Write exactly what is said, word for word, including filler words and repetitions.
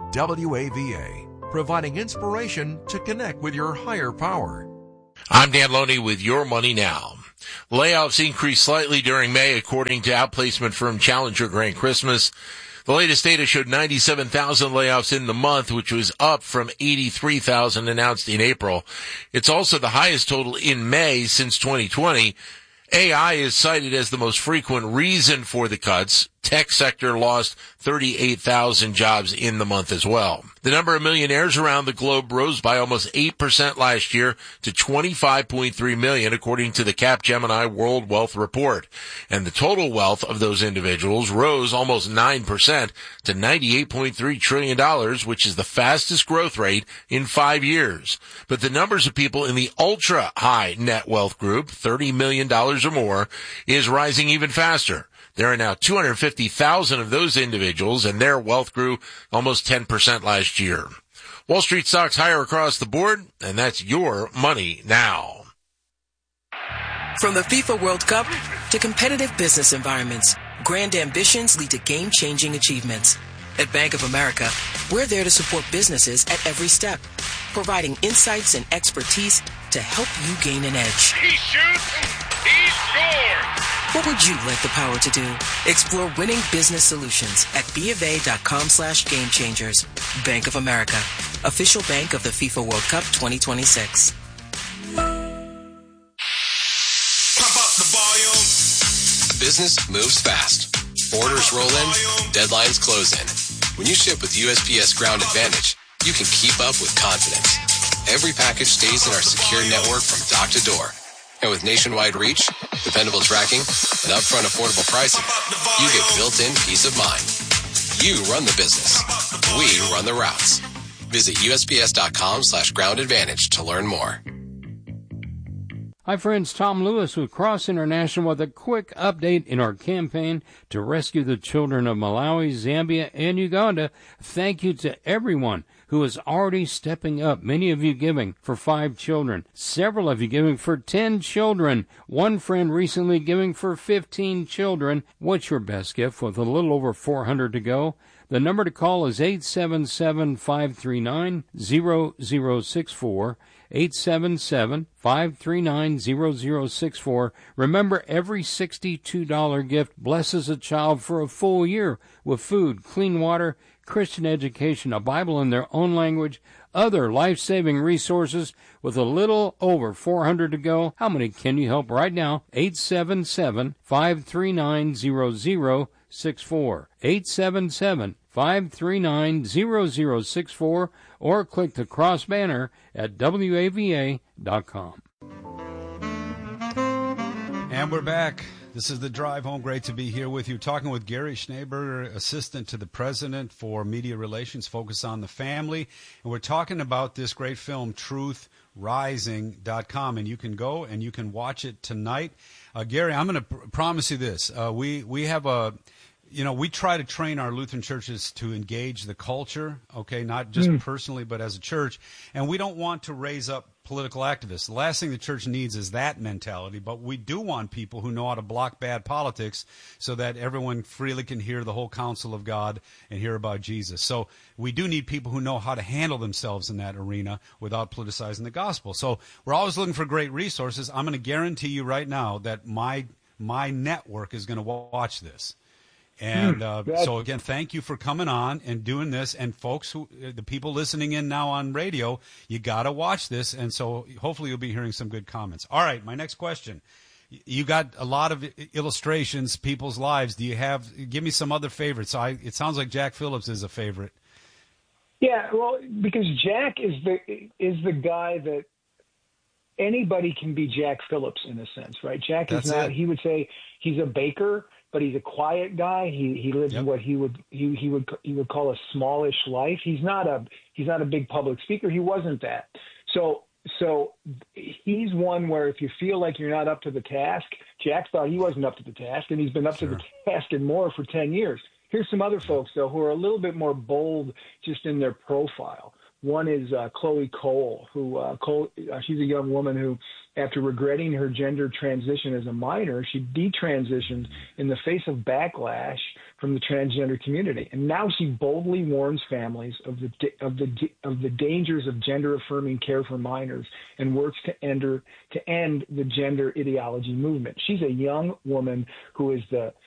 W A V A, providing inspiration to connect with your higher power. I'm Dan Loney with Your Money Now. Layoffs increased slightly during May, according to outplacement firm Challenger Grant Christmas. The latest data showed ninety-seven thousand layoffs in the month, which was up from eighty-three thousand announced in April. It's also the highest total in May since twenty twenty. A I is cited as the most frequent reason for the cuts. Tech sector lost thirty-eight thousand jobs in the month as well. The number of millionaires around the globe rose by almost eight percent last year to twenty-five point three million, according to the Capgemini World Wealth Report. And the total wealth of those individuals rose almost nine percent to ninety-eight point three trillion dollars, which is the fastest growth rate in five years. But the numbers of people in the ultra-high net wealth group, thirty million dollars or more, is rising even faster. There are now two hundred fifty thousand of those individuals, and their wealth grew almost ten percent last year. Wall Street stocks higher across the board, and that's Your Money Now. From the FIFA World Cup to competitive business environments, grand ambitions lead to game-changing achievements. At Bank of America, we're there to support businesses at every step, providing insights and expertise to help you gain an edge. He shoots, he scores! What would you like the power to do? Explore winning business solutions at BofA.com slash game changers. Bank of America, official bank of the FIFA World Cup twenty twenty-six. Pump up the volume. Business moves fast. Orders roll in, deadlines close in. When you ship with U S P S Ground Advantage, you can keep up with confidence. Every package stays in our secure network from dock to door. And with nationwide reach, dependable tracking, and upfront affordable pricing, you get built-in peace of mind. You run the business. We run the routes. Visit USPS.com slash ground advantage to learn more. Hi friends, Tom Lewis with Cross International with a quick update in our campaign to rescue the children of Malawi, Zambia, and Uganda. Thank you to everyone who is already stepping up. Many of you giving for five children. Several of you giving for ten children. One friend recently giving for fifteen children. What's your best gift with a little over four hundred to go? The number to call is eight seven seven, five three nine, zero zero six four. eight seven seven, five three nine, zero zero six four. Remember, every sixty-two dollars gift blesses a child for a full year with food, clean water, Christian education, a Bible in their own language, other life-saving resources. With a little over four hundred to go, how many can you help right now? eight seven seven, five three nine, zero zero six four. eight seven seven, five three nine, zero zero six four, or click the cross banner at W A V A dot com. And we're back. This is The Drive Home. Great to be here with you. Talking with Gary Schneeberger, Assistant to the President for Media Relations, Focus on the Family. And we're talking about this great film, truth rising dot com. And you can go and you can watch it tonight. Uh, Gary, I'm going to pr- promise you this. Uh, we, we have a... You know, we try to train our Lutheran churches to engage the culture, okay, not just mm. personally, but as a church. And we don't want to raise up political activists. The last thing the church needs is that mentality. But we do want people who know how to block bad politics so that everyone freely can hear the whole counsel of God and hear about Jesus. So we do need people who know how to handle themselves in that arena without politicizing the gospel. So we're always looking for great resources. I'm going to guarantee you right now that my my network is going to watch this. And uh, so, again, thank you for coming on and doing this. And, folks, who, the people listening in now on radio, you got to watch this. And so hopefully you'll be hearing some good comments. All right, my next question. You got a lot of illustrations, people's lives. Do you have – give me some other favorites. I, it sounds like Jack Phillips is a favorite. Yeah, well, because Jack is the is the guy that anybody can be Jack Phillips in a sense, right? Jack That's is not – it. he would say he's a baker – but he's a quiet guy. He he lives yep. what he would he, he would he would call a smallish life. He's not a he's not a big public speaker. He wasn't that. So so he's one where if you feel like you're not up to the task, Jack thought he wasn't up to the task, and he's been up sure. to the task and more for ten years. Here's some other folks though who are a little bit more bold just in their profile. One is uh, Chloe Cole, who uh, Cole, uh, she's a young woman who, after regretting her gender transition as a minor, she detransitioned in the face of backlash from the transgender community, and now she boldly warns families of the of the of the dangers of gender-affirming care for minors, and works to end to end the gender ideology movement. She's a young woman who is the